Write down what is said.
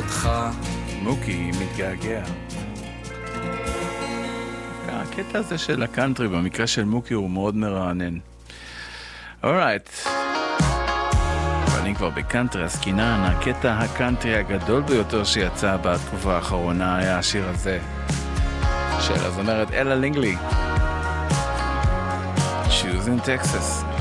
אותך. מוקי מתגעגע. הקטע הזה של הקאנטרי במקרה של מוקי הוא מאוד מרענן. אורייט. אני כבר בקאנטרי עסקינן. הקטע הקאנטרי הגדול ביותר שיצא בתקופה האחרונה היה השיר הזה של הזמרת אלה לינגלי, Choosing Texas.